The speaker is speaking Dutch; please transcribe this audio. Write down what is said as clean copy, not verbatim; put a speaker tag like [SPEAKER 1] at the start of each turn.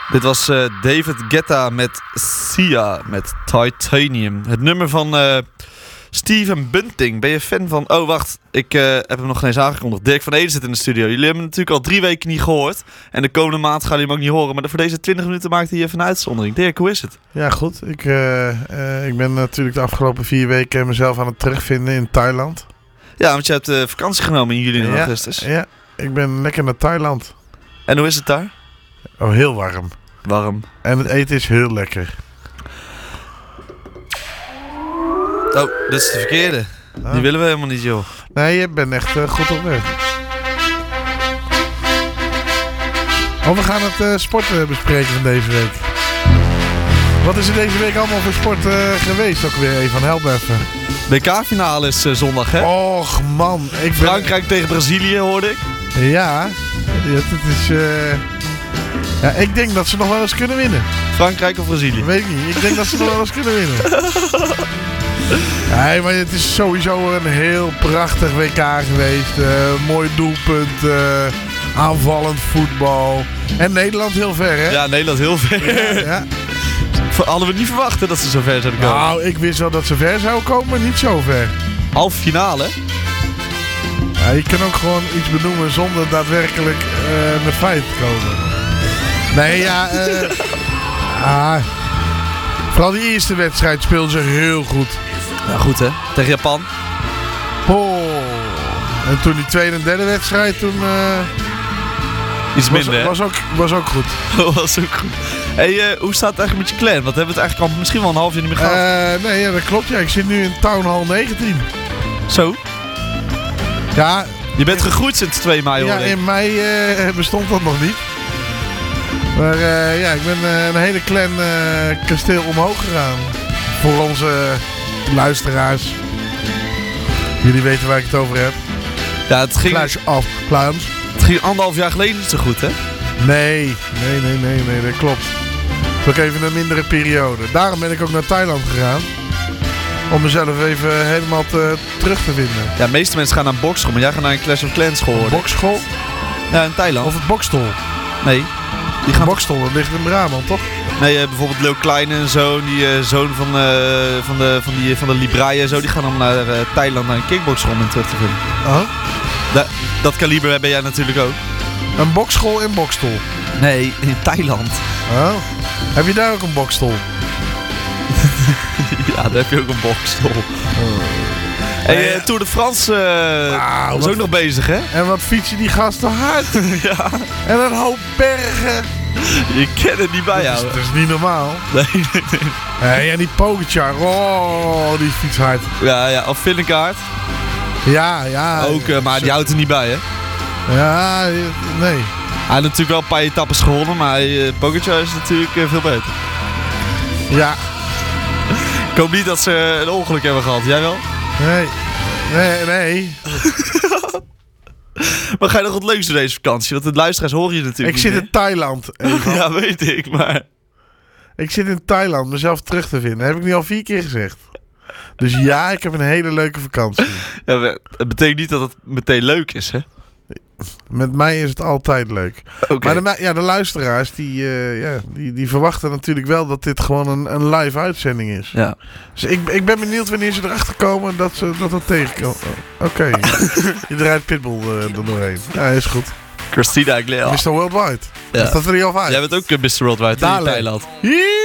[SPEAKER 1] Dit was David Guetta met Sia met Titanium. Het nummer van Steven Bunting. Ben je fan van... Oh, wacht. Ik heb hem nog geen eens aangekondigd. Dirk van Ede zit in de studio. Jullie hebben hem natuurlijk al 3 weken niet gehoord. En de komende maand gaan jullie hem ook niet horen. Maar voor deze 20 minuten maakt hij even een uitzondering. Dirk, hoe is het?
[SPEAKER 2] Ja, goed. Ik ben natuurlijk de afgelopen 4 weken mezelf aan het terugvinden in Thailand.
[SPEAKER 1] Ja, want je hebt vakantie genomen in juli en augustus.
[SPEAKER 2] Ja, ik ben lekker naar Thailand.
[SPEAKER 1] En hoe is het daar?
[SPEAKER 2] Oh, heel warm.
[SPEAKER 1] Warm.
[SPEAKER 2] En het eten is heel lekker.
[SPEAKER 1] Oh, dat is de verkeerde. Die willen we helemaal niet, joh.
[SPEAKER 2] Nee, je bent echt goed op weg. Oh, we gaan het sport bespreken van deze week. Wat is er deze week allemaal voor sport geweest? Ook weer even, help even.
[SPEAKER 1] WK-finale is zondag, hè?
[SPEAKER 2] Och, man.
[SPEAKER 1] Frankrijk tegen Brazilië, hoorde ik.
[SPEAKER 2] Ja, het is... Ja, ik denk dat ze nog wel eens kunnen winnen.
[SPEAKER 1] Frankrijk of Brazilië?
[SPEAKER 2] Weet ik niet. Ik denk dat ze nog wel eens kunnen winnen. Nee, maar het is sowieso een heel prachtig WK geweest. Mooi doelpunt. Aanvallend voetbal. En Nederland heel ver, hè?
[SPEAKER 1] Ja, Nederland heel ver.
[SPEAKER 2] Ja.
[SPEAKER 1] Hadden we niet verwacht dat ze zo ver zouden komen.
[SPEAKER 2] Nou, ik wist wel dat ze ver zouden komen, maar niet zo ver.
[SPEAKER 1] Halve finale?
[SPEAKER 2] Ja, je kan ook gewoon iets benoemen zonder daadwerkelijk met feiten te komen. Nee, ja... vooral die eerste wedstrijd speelden ze heel goed.
[SPEAKER 1] Ja, goed hè. Tegen Japan.
[SPEAKER 2] Oh. En toen die tweede en derde wedstrijd, toen...
[SPEAKER 1] Iets minder hè?
[SPEAKER 2] Was ook goed.
[SPEAKER 1] Was ook goed. Hey, hoe staat het eigenlijk met je clan? Want we hebben het eigenlijk al misschien wel een half jaar niet meer gehad.
[SPEAKER 2] Nee, ja, dat klopt. Ja. Ik zit nu in Town Hall 19.
[SPEAKER 1] Zo?
[SPEAKER 2] Ja.
[SPEAKER 1] Je bent gegroeid sinds 2 mei hoor.
[SPEAKER 2] Ja, in mei bestond dat nog niet. Maar ja, ik ben een hele clan kasteel omhoog gegaan. Voor onze luisteraars. Jullie weten waar ik het over heb.
[SPEAKER 1] Ja, het ging...
[SPEAKER 2] Clash of Clans.
[SPEAKER 1] Het ging 1,5 jaar geleden niet zo goed, hè?
[SPEAKER 2] Nee, dat klopt. Het was ook even een mindere periode. Daarom ben ik ook naar Thailand gegaan. Om mezelf even helemaal terug te vinden.
[SPEAKER 1] Ja, de meeste mensen gaan naar een bokschool, maar jij gaat naar een Clash of Clans school.
[SPEAKER 2] Een bokschool?
[SPEAKER 1] Ja, in Thailand.
[SPEAKER 2] Of het bokstol?
[SPEAKER 1] Nee. Die gaan...
[SPEAKER 2] Bokstol, dat ligt in Brabant, toch?
[SPEAKER 1] Nee, bijvoorbeeld Leo Kleine en zo, die zoon van de Libraïe en zo, die gaan dan naar Thailand naar een kickboxschool om terug te vinden.
[SPEAKER 2] Oh?
[SPEAKER 1] Dat kaliber ben jij natuurlijk ook.
[SPEAKER 2] Een bokschool in Bokstol?
[SPEAKER 1] Nee, in Thailand.
[SPEAKER 2] Oh. Heb je daar ook een bokstol?
[SPEAKER 1] Ja, daar heb je ook een boksstol. Hey, Tour de France is ook nog bezig, hè?
[SPEAKER 2] En wat fietsen die gasten hard.
[SPEAKER 1] Ja.
[SPEAKER 2] En een hoop bergen.
[SPEAKER 1] Je kent het niet bij jou.
[SPEAKER 2] Dat is niet normaal.
[SPEAKER 1] Nee.
[SPEAKER 2] En die Pogacar, oh, die fiets hard.
[SPEAKER 1] Ja, of Vingegaard.
[SPEAKER 2] Ja.
[SPEAKER 1] Ook, maar die houdt er niet bij, hè?
[SPEAKER 2] Ja, nee.
[SPEAKER 1] Hij had natuurlijk wel een paar etappes gewonnen, maar Pogacar is natuurlijk veel beter.
[SPEAKER 2] Ja.
[SPEAKER 1] Ik hoop niet dat ze een ongeluk hebben gehad. Jij wel?
[SPEAKER 2] Nee.
[SPEAKER 1] Maar ga je nog wat leuks doen deze vakantie? Want de luisteraars horen je natuurlijk
[SPEAKER 2] Ik
[SPEAKER 1] niet,
[SPEAKER 2] zit in Thailand.
[SPEAKER 1] Ja, weet ik, maar...
[SPEAKER 2] Ik zit in Thailand mezelf terug te vinden. Dat heb ik nu al 4 keer gezegd. Dus ja, ik heb een hele leuke vakantie.
[SPEAKER 1] Ja, het betekent niet dat het meteen leuk is, hè?
[SPEAKER 2] Met mij is het altijd leuk.
[SPEAKER 1] Okay.
[SPEAKER 2] Maar de luisteraars, die verwachten natuurlijk wel dat dit gewoon een live uitzending is.
[SPEAKER 1] Ja.
[SPEAKER 2] Dus ik ben benieuwd wanneer ze erachter komen dat tegenkomt. Oké. Je draait Pitbull er doorheen. Ja, is goed.
[SPEAKER 1] Christina Aguilera.
[SPEAKER 2] Mr. Worldwide.
[SPEAKER 1] Ja.
[SPEAKER 2] Is dat er niet al uit?
[SPEAKER 1] Jij bent ook Mr. Worldwide in Thailand.
[SPEAKER 2] Hier!